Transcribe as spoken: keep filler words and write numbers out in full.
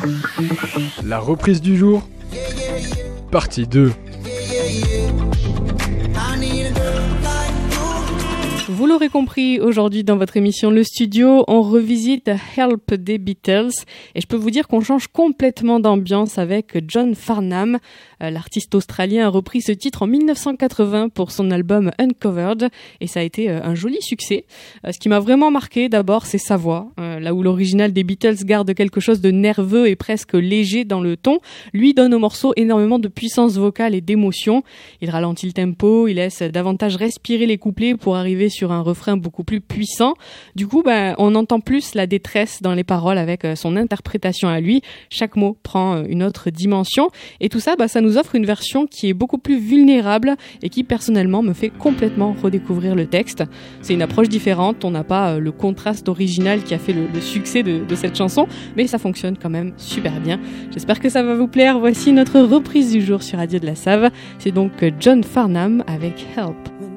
La reprise du jour, partie deux. Vous l'aurez compris, aujourd'hui dans votre émission Le Studio, on revisite Help des Beatles et je peux vous dire qu'on change complètement d'ambiance avec John Farnham. Euh, l'artiste australien a repris ce titre en dix-neuf cent quatre-vingts pour son album Uncovered et ça a été euh, un joli succès. Euh, ce qui m'a vraiment marqué d'abord, c'est sa voix. Euh, là où l'original des Beatles garde quelque chose de nerveux et presque léger dans le ton, lui donne au morceau énormément de puissance vocale et d'émotion. Il ralentit le tempo, il laisse davantage respirer les couplets pour arriver sur un refrain beaucoup plus puissant. Du coup, ben, on entend plus la détresse dans les paroles avec son interprétation à lui. Chaque mot prend une autre dimension. Et tout ça, ben, ça nous offre une version qui est beaucoup plus vulnérable et qui, personnellement, me fait complètement redécouvrir le texte. C'est une approche différente. On n'a pas le contraste original qui a fait le, le succès de, de cette chanson, mais ça fonctionne quand même super bien. J'espère que ça va vous plaire. Voici notre reprise du jour sur Radio de la Save. C'est donc John Farnham avec Help.